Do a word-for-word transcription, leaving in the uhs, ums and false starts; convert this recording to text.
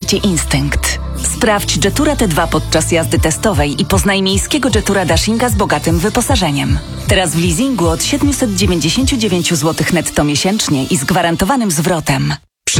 jeździe instynkt. Sprawdź Jetura T dwa podczas jazdy testowej i poznaj miejskiego Jetura Dashinga z bogatym wyposażeniem. Teraz w leasingu od siedemset dziewięćdziesiąt dziewięć złotych netto miesięcznie i z gwarantowanym zwrotem.